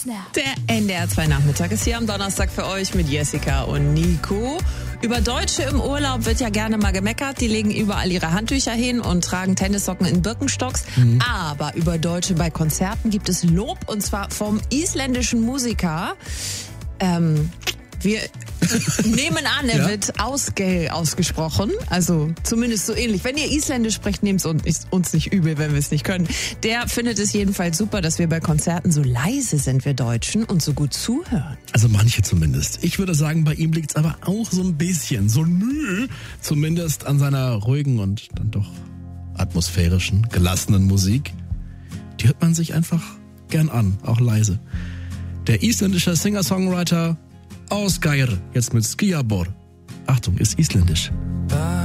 Der NDR 2 Nachmittag ist hier am Donnerstag für euch mit Jessica und Nico. Über Deutsche im Urlaub wird ja gerne mal gemeckert. Die legen überall ihre Handtücher hin und tragen Tennissocken in Birkenstocks. Aber über Deutsche bei Konzerten gibt es Lob, und zwar vom isländischen Musiker. Wir nehmen an, er wird Ausgeil ausgesprochen. Also zumindest so ähnlich. Wenn ihr Isländisch sprecht, nehmt es uns nicht übel, wenn wir es nicht können. Der findet es jedenfalls super, dass wir bei Konzerten so leise sind, wir Deutschen, und so gut zuhören. Also manche zumindest. Ich würde sagen, bei ihm liegt es aber auch so ein bisschen, so zumindest an seiner ruhigen und dann doch atmosphärischen, gelassenen Musik. Die hört man sich einfach gern an, auch leise. Der isländische Singer-Songwriter Ásgeir, jetzt mit Skýabor. Achtung, ist isländisch.